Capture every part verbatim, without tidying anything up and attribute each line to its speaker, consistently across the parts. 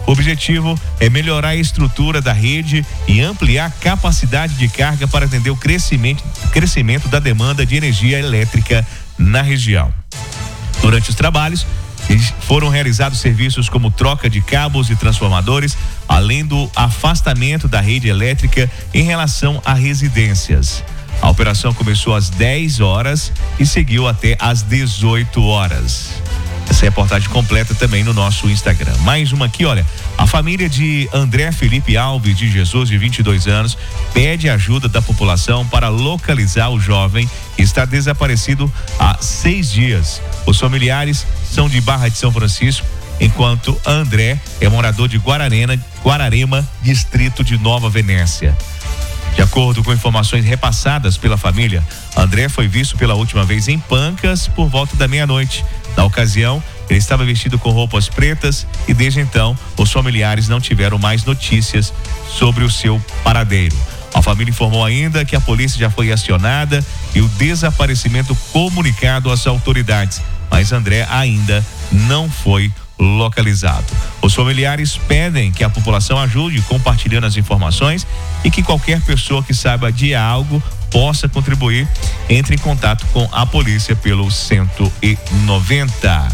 Speaker 1: O objetivo é melhorar a estrutura da rede e ampliar a capacidade de carga para atender o crescimento, crescimento da demanda de energia elétrica na região. Durante os trabalhos, foram realizados serviços como troca de cabos e transformadores, além do afastamento da rede elétrica em relação a residências. A operação começou às dez horas e seguiu até às dezoito horas. Essa reportagem completa também no nosso Instagram. Mais uma aqui, olha. A família de André Felipe Alves de Jesus, de vinte e dois anos, pede ajuda da população para localizar o jovem que está desaparecido há seis dias. Os familiares são de Barra de São Francisco, enquanto André é morador de Guararema, Guararema, distrito de Nova Venécia. De acordo com informações repassadas pela família, André foi visto pela última vez em Pancas por volta da meia-noite. Na ocasião, ele estava vestido com roupas pretas e desde então os familiares não tiveram mais notícias sobre o seu paradeiro. A família informou ainda que a polícia já foi acionada e o desaparecimento comunicado às autoridades, mas André ainda não foi localizado. Os familiares pedem que a população ajude compartilhando as informações e que qualquer pessoa que saiba de algo possa contribuir, entre em contato com a polícia pelo cento e noventa.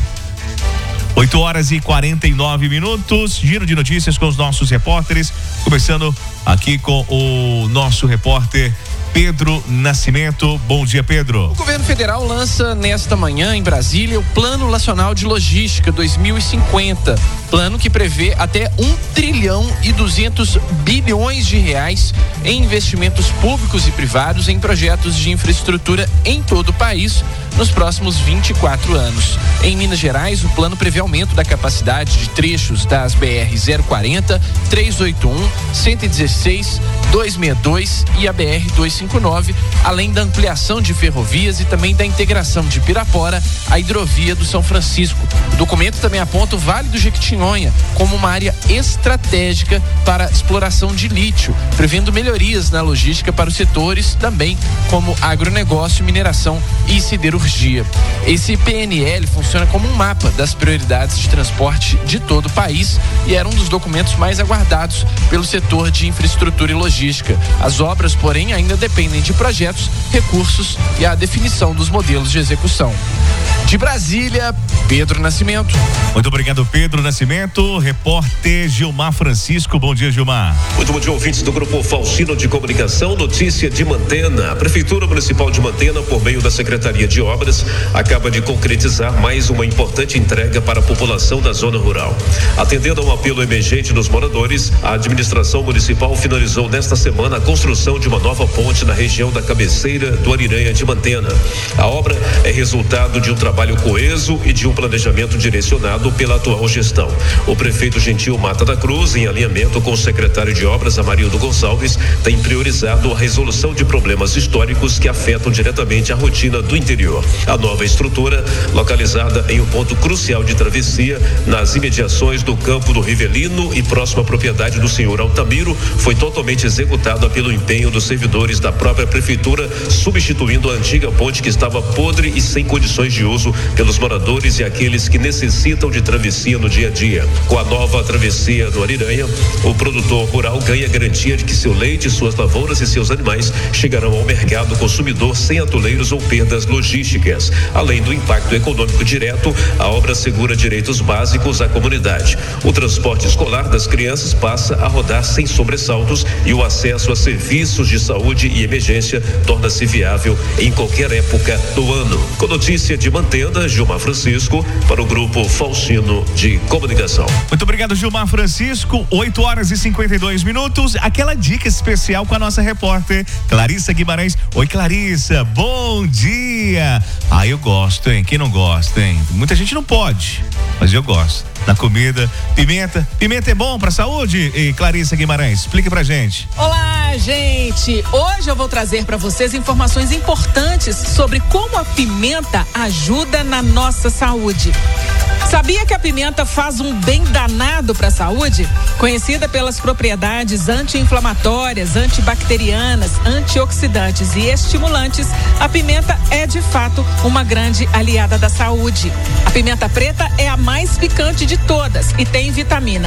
Speaker 1: oito horas e quarenta e nove minutos, giro de notícias com os nossos repórteres, começando aqui com o nosso repórter Pedro Nascimento. Bom dia, Pedro.
Speaker 2: O governo federal lança nesta manhã em Brasília o Plano Nacional de Logística dois mil e cinquenta, plano que prevê até um trilhão e duzentos bilhões de reais em investimentos públicos e privados em projetos de infraestrutura em todo o país nos próximos vinte e quatro anos. Em Minas Gerais, o plano prevê aumento da capacidade de trechos das B R zero quarenta, trezentos e oitenta e um, cento e dezesseis, duzentos e sessenta e dois e a B R duzentos e cinquenta e nove, além da ampliação de ferrovias e também da integração de Pirapora à hidrovia do São Francisco. O documento também aponta o Vale do Jequitinhonha como uma área estratégica para exploração de lítio, prevendo melhorias na logística para os setores também como agronegócio, mineração e siderurgia. Esse P N L funciona como um mapa das prioridades de transporte de todo o país e era um dos documentos mais aguardados pelo setor de infraestrutura e logística. As obras, porém, ainda dependem de projetos, recursos e a definição dos modelos de execução. De Brasília, Pedro Nascimento.
Speaker 1: Muito obrigado, Pedro Nascimento. Repórter Gilmar Francisco. Bom dia, Gilmar.
Speaker 3: Muito bom dia, ouvintes do Grupo Falsino de Comunicação. Notícia de Mantena. A Prefeitura Municipal de Mantena, por meio da Secretaria de Obras, acaba de concretizar mais uma importante entrega para a população da zona rural. Atendendo a um apelo emergente dos moradores, a administração municipal finalizou nesta semana a construção de uma nova ponte na região da cabeceira do Ariranha de Mantena. A obra é resultado de um trabalho coeso e de um planejamento direcionado pela atual gestão. O prefeito Gentil Mata da Cruz, em alinhamento com o secretário de Obras, Amarildo Gonçalves, tem priorizado a resolução de problemas históricos que afetam diretamente a rotina do interior. A nova estrutura, localizada em um ponto crucial de travessia, nas imediações do campo do Rivelino e próxima propriedade do senhor Altamiro, foi totalmente executada pelo empenho dos servidores da própria prefeitura, substituindo a antiga ponte que estava podre e sem condições de uso pelos moradores e aqueles que necessitam de travessia no dia a dia. Com a nova travessia do Ariranha, o produtor rural ganha garantia de que seu leite, suas lavouras e seus animais chegarão ao mercado consumidor sem atoleiros ou perdas logísticas. Além do impacto econômico direto, a obra assegura direitos básicos à comunidade. O transporte escolar das crianças passa a rodar sem sobressaltos e o acesso a serviços de saúde e emergência torna-se viável em qualquer época do ano. Com notícia de Mantena, Gilmar Francisco, para o Grupo Falsino de Comunicação.
Speaker 1: Muito obrigado, Gilmar Francisco. oito horas e cinquenta e dois minutos. Aquela dica especial com a nossa repórter Clarissa Guimarães. Oi, Clarissa, bom dia. Ah, eu gosto, hein? Quem não gosta, hein? Muita gente não pode, mas eu gosto. Na comida, pimenta. Pimenta é bom pra saúde? E Clarissa Guimarães, explica pra gente.
Speaker 4: Olá, gente. Hoje eu vou trazer pra vocês informações importantes sobre como a pimenta ajuda na nossa saúde. Sabia que a pimenta faz um bem danado para a saúde? Conhecida pelas propriedades anti-inflamatórias, antibacterianas, antioxidantes e estimulantes, a pimenta é de fato uma grande aliada da saúde. A pimenta preta é a mais picante de todas e tem vitamina